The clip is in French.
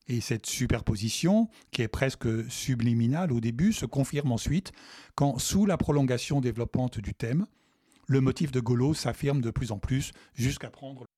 Et cette superposition, qui est presque subliminale au début, se confirme ensuite quand, sous la prolongation développante du thème, le motif de Golo s'affirme de plus en plus jusqu'à prendre